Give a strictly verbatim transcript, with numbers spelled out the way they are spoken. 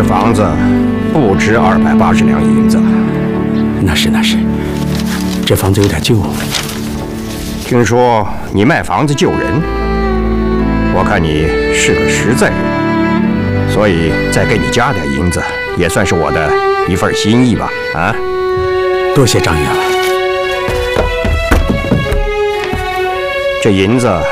房子不值二百八十两银子。 那是那是，这房子有点旧。 听说你卖房子救人，我看你是个实在人，所以再给你加点银子，也算是我的一份心意吧。啊， 多谢张员外。 这银子